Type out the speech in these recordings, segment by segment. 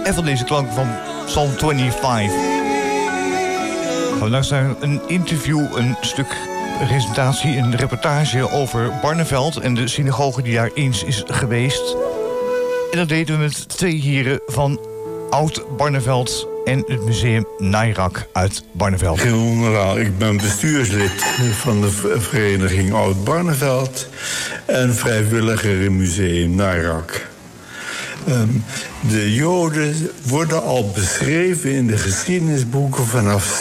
en van deze klanken van Psalm 25. Vandaag zijn een interview, een stuk presentatie, een reportage over Barneveld en de synagoge die daar eens is geweest. En dat deden we met 2 heren van Oud-Barneveld en het museum Nairac uit Barneveld. Generaal, ik ben bestuurslid van de vereniging Oud-Barneveld en vrijwilliger in museum Nairac. De Joden worden al beschreven in de geschiedenisboeken vanaf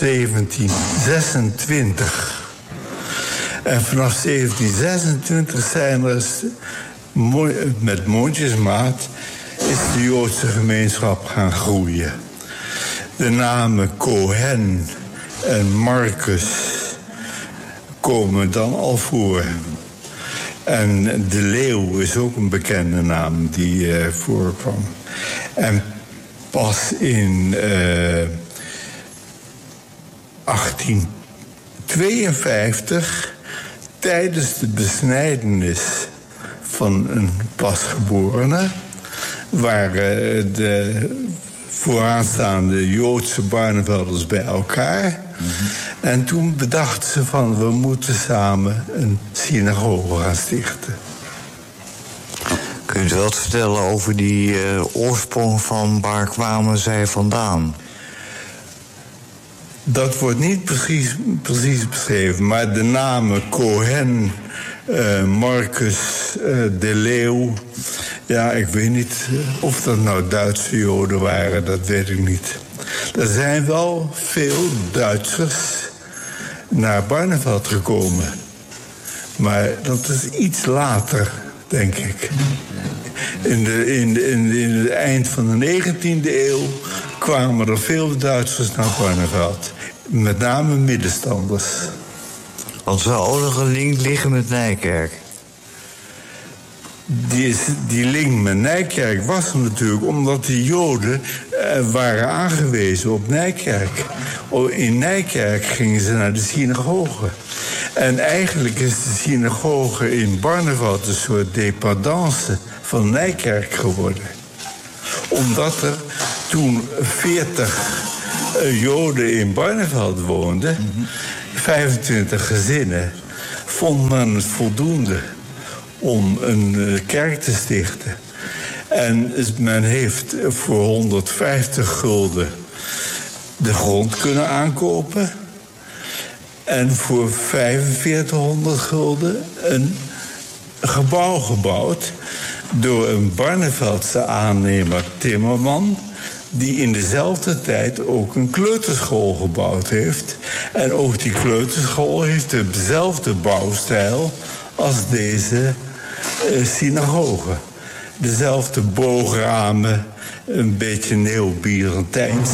1726. En vanaf 1726 zijn er, met mondjesmaat, is de Joodse gemeenschap gaan groeien. De namen Cohen en Marcus komen dan al voor. En de Leeuw is ook een bekende naam die voorkwam. En pas in 1852, tijdens de besnijdenis van een pasgeborene, waren de vooraanstaande Joodse Barnevelders bij elkaar. En toen bedachten ze van, we moeten samen een synagoge gaan stichten. Kunt u wat vertellen over die oorsprong van waar kwamen zij vandaan? Dat wordt niet precies beschreven, maar de namen Cohen, Marcus, de Leeuw, ja, ik weet niet of dat nou Duitse Joden waren, dat weet ik niet. Er zijn wel veel Duitsers naar Barneveld gekomen. Maar dat is iets later, denk ik. In het eind van de 19e eeuw kwamen er veel Duitsers naar Barneveld. Met name middenstanders. Want zou ook nog een link liggen met Nijkerk? Die link met Nijkerk was er natuurlijk omdat de Joden waren aangewezen op Nijkerk. In Nijkerk gingen ze naar de synagoge. En eigenlijk is de synagoge in Barneveld een soort dependance van Nijkerk geworden. Omdat er toen 40 Joden in Barneveld woonden, 25 gezinnen, vond men het voldoende om een kerk te stichten. En men heeft voor 150 gulden de grond kunnen aankopen. En voor 4500 gulden een gebouw gebouwd door een Barneveldse aannemer Timmerman, die in dezelfde tijd ook een kleuterschool gebouwd heeft. En ook die kleuterschool heeft dezelfde bouwstijl als deze synagoge. Dezelfde boogramen, een beetje neobyzantijns,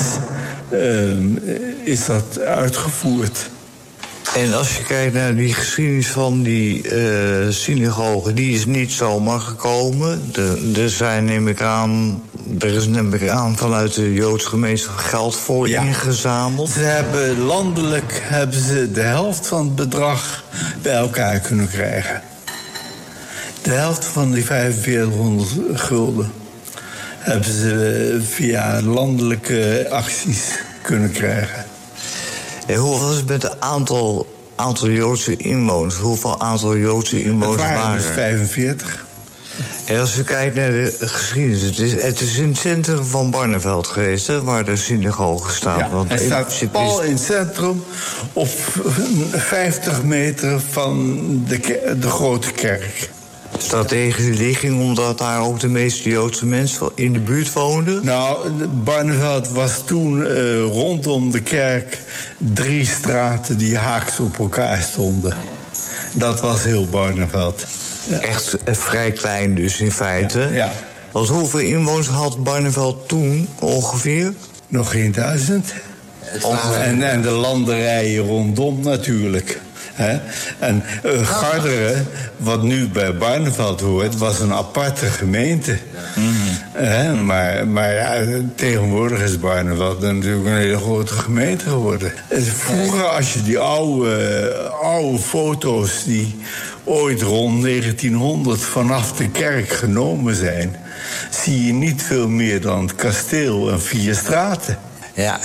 is dat uitgevoerd. En als je kijkt naar die geschiedenis van die synagoge, die is niet zomaar gekomen. Er is neem ik aan vanuit de Joodse gemeenschap geld voor ingezameld. Landelijk hebben ze de helft van het bedrag bij elkaar kunnen krijgen. De helft van die 4500 gulden hebben ze via landelijke acties kunnen krijgen. En hoe was het met het aantal Joodse inwoners? Hoeveel aantal Joodse inwoners waren er? Het waren 45. En als we kijken naar de geschiedenis, het is in het centrum van Barneveld geweest, hè, waar de synagoge staat. Ja, want het staat pal in het centrum op 50 meter van de grote kerk. Strategische ligging, omdat daar ook de meeste Joodse mensen in de buurt woonden? Nou, Barneveld was toen rondom de kerk 3 straten die haaks op elkaar stonden. Dat was heel Barneveld. Ja. Echt vrij klein dus in feite. Ja. Want hoeveel inwoners had Barneveld toen ongeveer? Nog geen 1000. En de landerijen rondom natuurlijk. En Garderen, wat nu bij Barneveld hoort, was een aparte gemeente. Maar ja, tegenwoordig is Barneveld natuurlijk een hele grote gemeente geworden. Vroeger, als je die oude foto's die ooit rond 1900 vanaf de kerk genomen zijn, zie je niet veel meer dan het kasteel en 4 straten. Ja,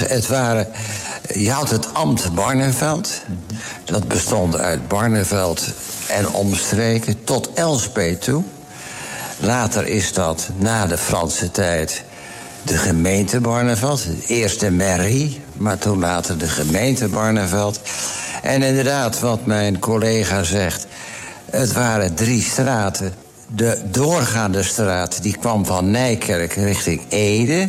je had het ambt Barneveld. Dat bestond uit Barneveld en omstreken tot Elspeet toe. Later is dat, na de Franse tijd, de gemeente Barneveld. Eerst de mairie, maar toen later de gemeente Barneveld. En inderdaad, wat mijn collega zegt, het waren 3 straten. De doorgaande straat die kwam van Nijkerk richting Ede.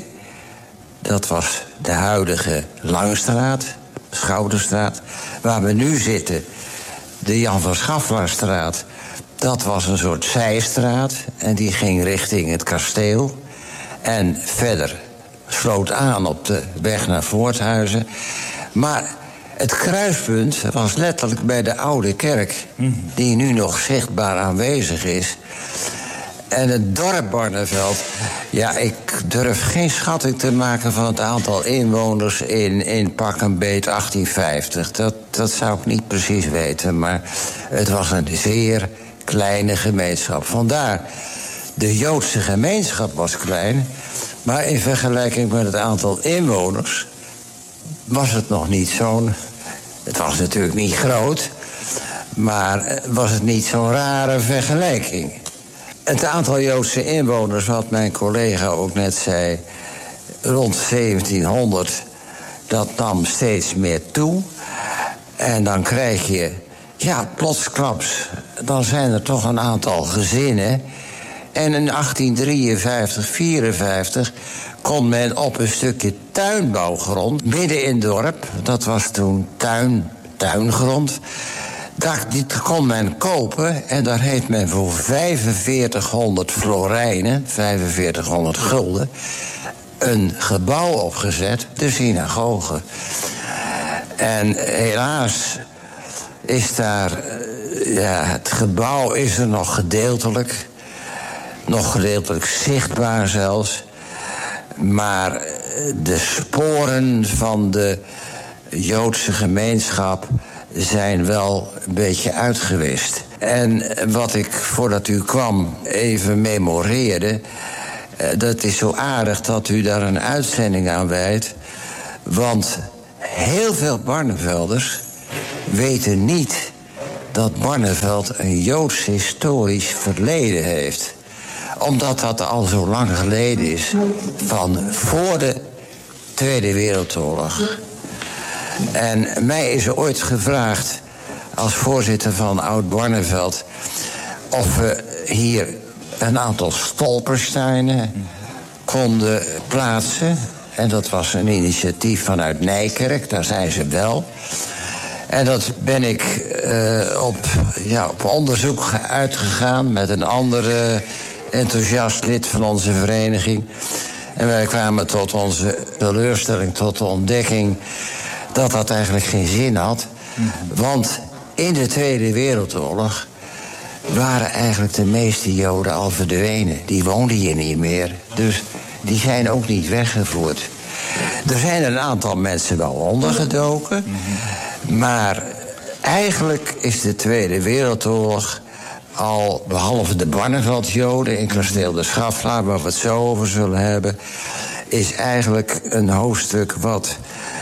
Dat was de huidige Langstraat, Schouderstraat. Waar we nu zitten, de Jan van Schaffelaarstraat, dat was een soort zijstraat. En die ging richting het kasteel. En verder sloot aan op de weg naar Voorthuizen. Maar het kruispunt was letterlijk bij de oude kerk, die nu nog zichtbaar aanwezig is. En het dorp Barneveld, ja, ik durf geen schatting te maken van het aantal inwoners in pak een beet 1850. Dat zou ik niet precies weten, maar het was een zeer kleine gemeenschap. Vandaar, de Joodse gemeenschap was klein, maar in vergelijking met het aantal inwoners was het nog niet zo'n... Het was natuurlijk niet groot, maar was het niet zo'n rare vergelijking. Het aantal Joodse inwoners, wat mijn collega ook net zei, rond 1700, dat nam steeds meer toe. En dan krijg je, ja, plotsklaps, dan zijn er toch een aantal gezinnen. En in 1853, 54 kon men op een stukje tuinbouwgrond midden in het dorp, dat was toen tuingrond, die kon men kopen en daar heeft men voor 4500 florijnen, 4500 gulden, een gebouw opgezet, de synagoge. En helaas is daar, het gebouw is er nog gedeeltelijk zichtbaar zelfs. Maar de sporen van de Joodse gemeenschap zijn wel een beetje uitgewist. En wat ik, voordat u kwam, even memoreerde, dat is zo aardig dat u daar een uitzending aan wijdt. Want heel veel Barnevelders weten niet dat Barneveld een Joods historisch verleden heeft. Omdat dat al zo lang geleden is, van voor de Tweede Wereldoorlog. En mij is er ooit gevraagd, als voorzitter van Oud-Barneveld, of we hier een aantal stolpersteinen konden plaatsen. En dat was een initiatief vanuit Nijkerk, daar zijn ze wel. En dat ben ik op onderzoek uitgegaan met een andere enthousiast lid van onze vereniging. En wij kwamen tot onze teleurstelling, tot de ontdekking dat dat eigenlijk geen zin had. Want in de Tweede Wereldoorlog waren eigenlijk de meeste Joden al verdwenen. Die woonden hier niet meer. Dus die zijn ook niet weggevoerd. Er zijn een aantal mensen wel ondergedoken. Maar eigenlijk is de Tweede Wereldoorlog al, behalve de Barneveldjoden in Kasteel de Schaffelaar, waar we het zo over zullen hebben, is eigenlijk een hoofdstuk wat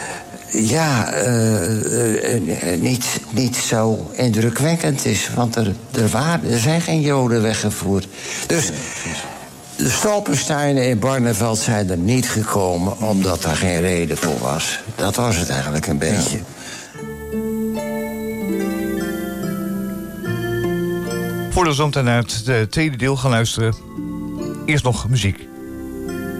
niet zo indrukwekkend is. Want er zijn geen Joden weggevoerd. Dus de stolpersteinen in Barneveld zijn er niet gekomen omdat daar geen reden voor was. Dat was het eigenlijk een beetje. Voordat we zo meteen naar het tweede deel gaan luisteren, eerst nog muziek.